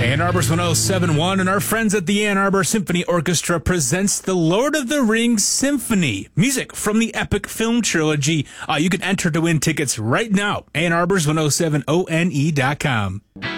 Ann Arbor's 107.1 and our friends at the Ann Arbor Symphony Orchestra presents the Lord of the Rings Symphony. Music from the epic film trilogy. You can enter to win tickets right now. Ann Arbor's 107one.com.